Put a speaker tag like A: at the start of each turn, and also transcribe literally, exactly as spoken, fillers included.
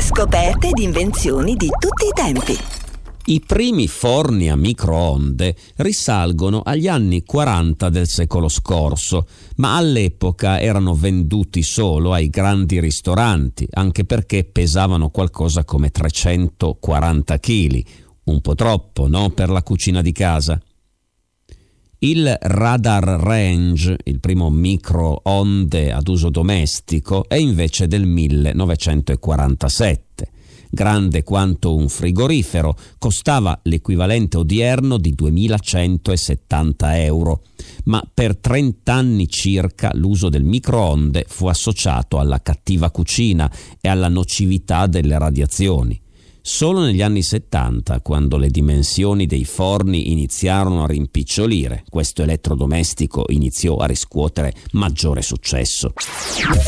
A: Scoperte ed invenzioni di tutti i tempi.
B: I primi forni a microonde risalgono agli anni quaranta del secolo scorso, ma all'epoca erano venduti solo ai grandi ristoranti, anche perché pesavano qualcosa come trecentoquaranta chili, un po' troppo, no, per la cucina di casa? Il Radar Range, il primo microonde ad uso domestico, è invece del millenovecentoquarantasette. Grande quanto un frigorifero, costava l'equivalente odierno di duemilacentosettanta euro, ma per trent'anni circa l'uso del microonde fu associato alla cattiva cucina e alla nocività delle radiazioni. Solo negli anni settanta, quando le dimensioni dei forni iniziarono a rimpicciolire, questo elettrodomestico iniziò a riscuotere maggiore successo.